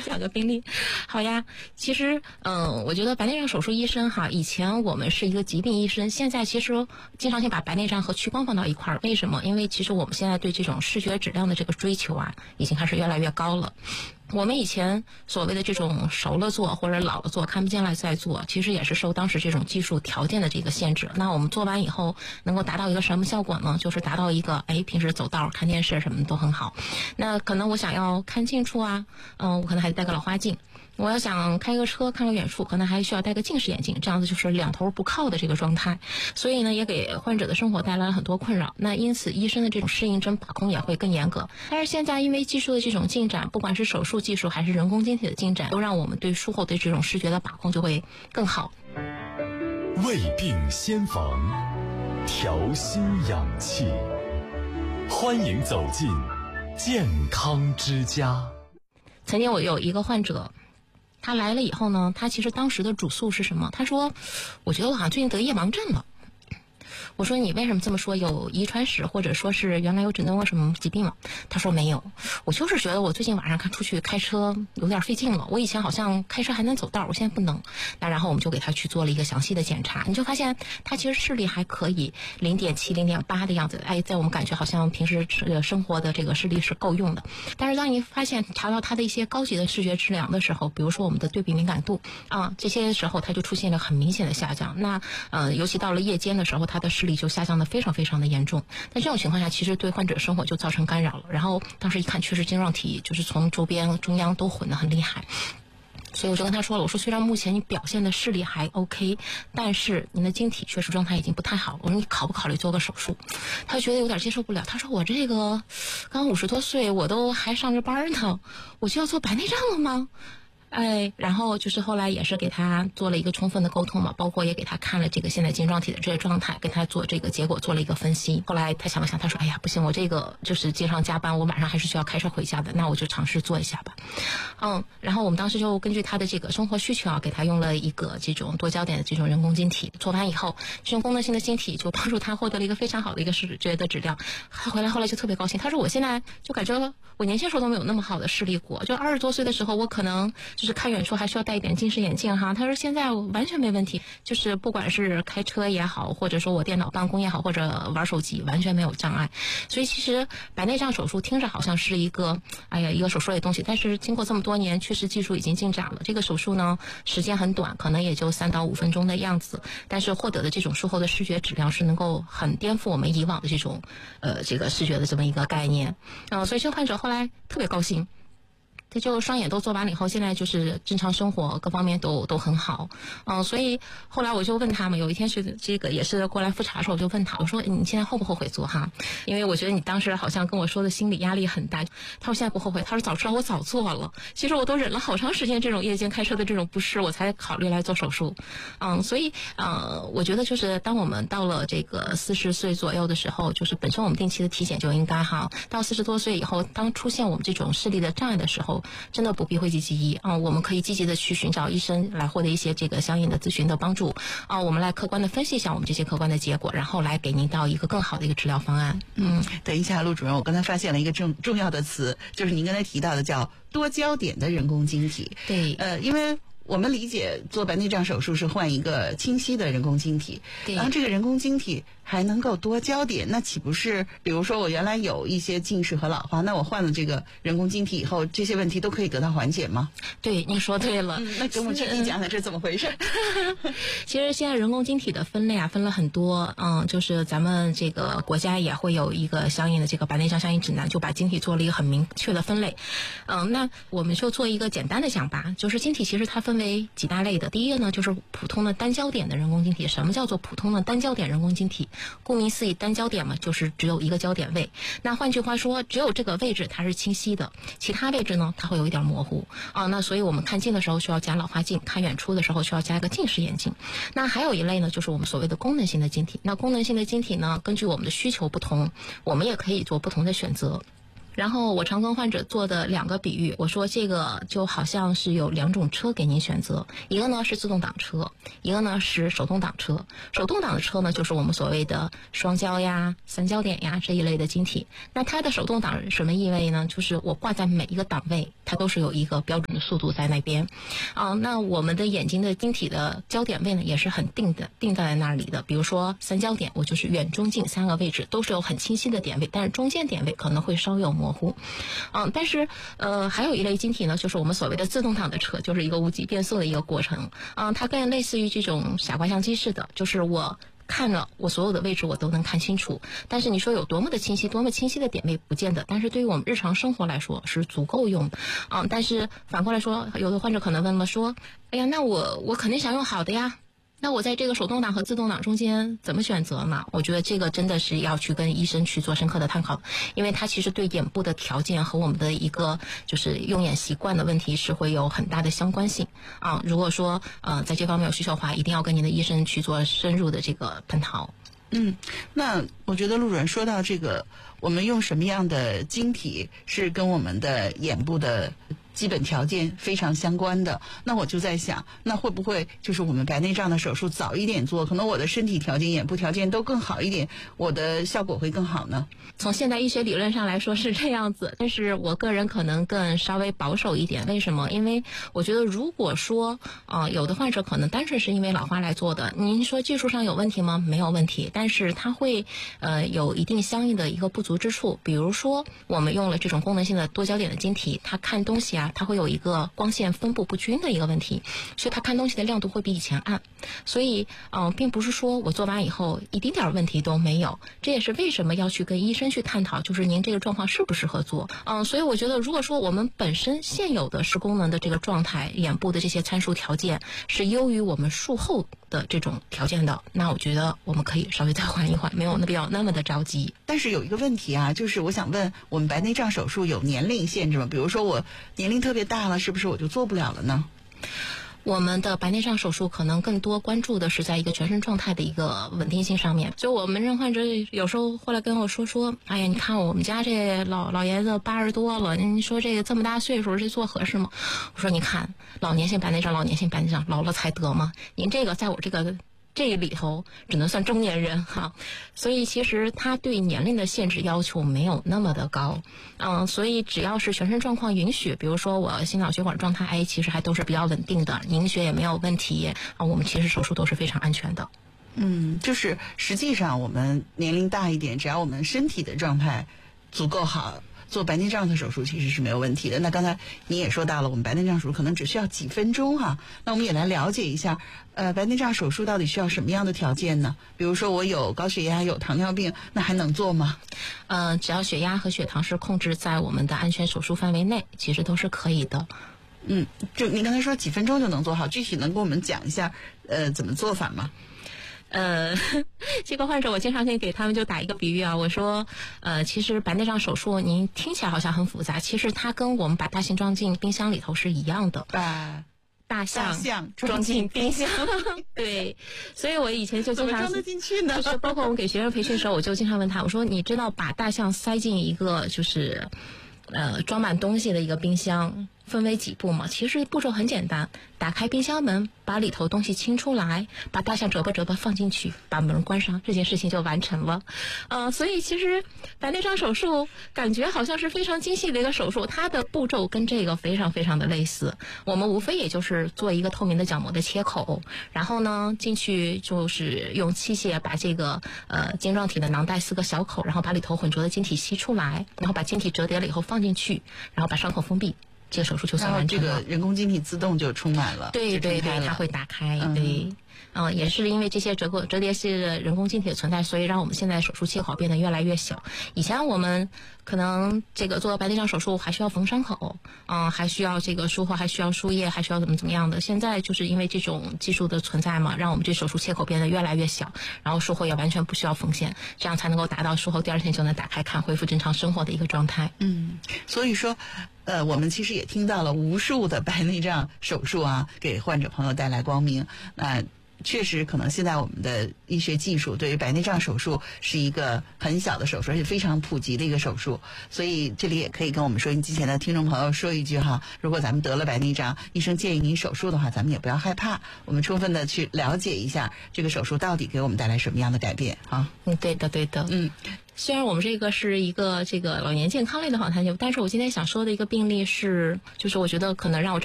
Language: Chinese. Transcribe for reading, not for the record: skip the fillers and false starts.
讲个病例。好呀，其实我觉得白内障手术医生哈，以前我们是一个疾病医生，现在其实经常性把白内障和屈光放到一块儿。为什么？因为其实我们现在对这种视觉质量的这个追求啊，已经开始越来越高了。我们以前所谓的这种熟了做或者老了做看不见了再做，其实也是受当时这种技术条件的这个限制。那我们做完以后能够达到一个什么效果呢？就是达到一个平时走道看电视什么都很好。那可能我想要看近处啊，我可能还得戴个老花镜。我要想开个车看个远处，可能还需要戴个近视眼镜，这样子就是两头不靠的这个状态。所以呢，也给患者的生活带来了很多困扰。那因此医生的这种适应症把控也会更严格。但是现在因为技术的这种进展，不管是手术技术还是人工晶体的进展，都让我们对术后的这种视觉的把控就会更好。 未病先防，调心养气，欢迎走进健康之家。 曾经我有一个患者，他来了以后呢，他其实当时的主诉是什么？他说，我觉得我好像最近得夜盲症了。我说你为什么这么说？有遗传史或者说是原来有诊断过什么疾病吗？他说没有，我就是觉得我最近晚上出去开车有点费劲了。我以前好像开车还能走道，我现在不能。那然后我们就给他去做了一个详细的检查，你就发现他其实视力还可以，0.7、0.8的样子。在我们感觉好像平时生活的这个视力是够用的。但是当你发现查到他的一些高级的视觉质量的时候，比如说我们的对比敏感度这些时候他就出现了很明显的下降。那尤其到了夜间的时候，他的视力就下降的非常非常的严重。在这种情况下，其实对患者生活就造成干扰了。然后当时一看，确实晶状体就是从周边中央都混得很厉害。所以我就跟他说了，我说虽然目前你表现的视力还 OK， 但是您的晶体确实状态已经不太好了。我说你考不考虑做个手术？他就觉得有点接受不了。他说我这个刚50多岁，我都还上着班呢，我就要做白内障了吗？然后就是后来也是给他做了一个充分的沟通嘛，包括也给他看了这个现在晶状体的这些状态，给他做这个结果做了一个分析。后来他想了想，他说哎呀不行，我这个就是经常加班，我晚上还是需要开车回家的，那我就尝试做一下吧。然后我们当时就根据他的这个生活需求给他用了一个这种多焦点的这种人工晶体。做完以后，这种功能性的晶体就帮助他获得了一个非常好的一个视觉的质量。他回来后来就特别高兴，他说我现在就感觉我年轻时候都没有那么好的视力过，就20多岁的时候我可能就是看远处还需要戴一点近视眼镜哈。他说现在完全没问题，就是不管是开车也好，或者说我电脑办公也好，或者玩手机，完全没有障碍。所以其实白内障手术听着好像是一个一个手术类的东西，但是经过这么多年，确实技术已经进展了。这个手术呢时间很短，可能也就3到5分钟的样子，但是获得的这种术后的视觉质量是能够很颠覆我们以往的这种这个视觉的这么一个概念。所以这个患者后来特别高兴。他就双眼都做完了以后，现在就是正常生活各方面都很好。所以后来我就问他嘛，有一天是这个也是过来复查的时候，我就问他，我说你现在后不后悔做哈？因为我觉得你当时好像跟我说的心理压力很大。他说现在不后悔，他说早知道我早做了。其实我都忍了好长时间这种夜间开车的这种不适，我才考虑来做手术。所以我觉得就是当我们到了这个40岁左右的时候，就是本身我们定期的体检就应该哈，到40多岁以后，当出现我们这种视力的障碍的时候，真的不必讳疾忌医我们可以积极的去寻找医生来获得一些这个相应的咨询的帮助我们来客观的分析一下我们这些客观的结果，然后来给您到一个更好的一个治疗方案。 等一下，陆主任，我刚才发现了一个重要的词，就是您刚才提到的叫多焦点的人工晶体。 对， 因为我们理解做白内障手术是换一个清晰的人工晶体，然后这个人工晶体还能够多焦点，那岂不是比如说我原来有一些近视和老花，那我换了这个人工晶体以后，这些问题都可以得到缓解吗？ 对，你说对了。 那给我们具体讲讲这怎么回事？ 其实现在人工晶体的分类分了很多，就是咱们这个国家也会有一个相应的这个白内障相应指南，就把晶体做了一个很明确的分类。那我们就做一个简单的讲吧，就是晶体其实它分为几大类的。第一个呢，就是普通的单焦点的人工晶体。什么叫做普通的单焦点人工晶体？顾名思义，单焦点嘛，就是只有一个焦点位。那换句话说，只有这个位置它是清晰的，其他位置呢它会有一点模糊那所以我们看近的时候需要加老花镜，看远处的时候需要加一个近视眼镜。那还有一类呢，就是我们所谓的功能性的晶体。那功能性的晶体呢，根据我们的需求不同，我们也可以做不同的选择。 然后我常跟患者做的2个比喻，我说这个就好像是有2种车给您选择，一个呢是自动挡车，一个呢是手动挡车。手动挡的车呢，就是我们所谓的双焦呀、3焦点呀这一类的晶体。那它的手动挡什么意味呢？就是我挂在每一个档位，它都是有一个标准的速度在那边。那我们的眼睛的晶体的焦点位呢，也是很定在那里的。比如说3焦点，我就是远中近3个位置都是有很清晰的点位，但是中间点位可能会稍有模糊。但是还有一类晶体呢，就是我们所谓的自动挡的车，就是一个无级变速的一个过程。它更类似于这种傻瓜相机式的，就是我看了我所有的位置我都能看清楚，但是你说有多么的清晰，多么清晰的点位不见得，但是对于我们日常生活来说是足够用的。但是反过来说，有的患者可能问了说，哎呀，那我肯定想用好的呀，那我在这个手动挡和自动挡中间怎么选择呢？我觉得这个真的是要去跟医生去做深刻的探讨，因为它其实对眼部的条件和我们的一个就是用眼习惯的问题是会有很大的相关性如果说在这方面有需求的话，一定要跟您的医生去做深入的这个探讨。 那我觉得陆主任说到这个，我们用什么样的晶体是跟我们的眼部的基本条件非常相关的。那我就在想，那会不会就是我们白内障的手术早一点做，可能我的身体条件、眼部条件都更好一点，我的效果会更好呢？ 从现代医学理论上来说是这样子，但是我个人可能更稍微保守一点。为什么？因为我觉得如果说有的患者可能单纯是因为老花来做的，您说技术上有问题吗？没有问题，但是它会有一定相应的一个不足之处。比如说我们用了这种功能性的多焦点的晶体，它看东西它会有一个光线分布不均的一个问题，所以它看东西的亮度会比以前暗。所以并不是说我做完以后一丁点问题都没有，这也是为什么要去跟医生去探讨，就是您这个状况适不适合做。所以我觉得如果说我们本身现有的视功能的这个状态，眼部的这些参数条件是优于我们术后的这种条件的，那我觉得我们可以稍微再缓一缓，没有必要那么的着急。 但是有一个问题就是我想问，我们白内障手术有年龄限制吗？比如说我年龄特别大了，是不是我就做不了了呢？ 我们的白内障手术可能更多关注的是在一个全身状态的一个稳定性上面。就我们这患者有时候后来跟我说，哎呀，你看我们家这老爷子80多了，您说这个这么大岁数这做合适吗？我说你看，老年性白内障，老了才得吗？您这个在我这里头只能算中年人所以其实他对年龄的限制要求没有那么的高，所以只要是全身状况允许，比如说我心脑血管状态其实还都是比较稳定的，凝血也没有问题我们其实手术都是非常安全的。 就是实际上我们年龄大一点，只要我们身体的状态足够好，做白内障的手术其实是没有问题的。那刚才你也说到了，我们白内障手术可能只需要几分钟那我们也来了解一下白内障手术到底需要什么样的条件呢？比如说我有高血压、有糖尿病，那还能做吗？ 只要血压和血糖是控制在我们的安全手术范围内，其实都是可以的。 就您刚才说几分钟就能做好，具体能跟我们讲一下怎么做法吗？ 这个患者我经常可以给他们就打一个比喻我说其实白内障手术您听起来好像很复杂，其实它跟我们把大象装进冰箱里头是一样的， 把大象装进冰箱对，所以我以前就经常怎么装得进去呢？ 就是包括我们给学生培训的时候，我就经常问他，我说你知道把大象塞进一个就是装满东西的一个冰箱分为几步吗？其实步骤很简单，打开冰箱门，把里头东西清出来，把大象折吧放进去，把门关上，这件事情就完成了。所以其实白内障手术感觉好像是非常精细的一个手术，它的步骤跟这个非常非常的类似。我们无非也就是做一个透明的角膜的切口，然后呢进去就是用器械把这个晶状体的囊袋4个小口，然后把里头混浊的晶体吸出来，然后把晶体折叠了以后放进去，然后把伤口封闭，这个手术就算完成了。 这个人工晶体自动就充满了， 对，它会打开，对。也是因为这些折叠式的人工晶体的存在，所以让我们现在手术切口变得越来越小。以前我们可能这个做白内障手术还需要缝伤口，还需要这个术后还需要输液，还需要怎么样的。现在就是因为这种技术的存在嘛，让我们这手术切口变得越来越小，然后术后也完全不需要缝线，这样才能够达到术后第2天就能打开看，恢复正常生活的一个状态。 所以说我们其实也听到了无数的白内障手术给患者朋友带来光明。 确实可能现在我们的医学技术对于白内障手术是一个很小的手术，而且非常普及的一个手术。所以这里也可以跟我们收音机前的听众朋友说一句哈，如果咱们得了白内障，医生建议您手术的话，咱们也不要害怕，我们充分的去了解一下这个手术到底给我们带来什么样的改变啊。 对的对的。虽然我们这个是一个老年健康类的访谈节目，但是我今天想说的一个病例是，就是我觉得可能让我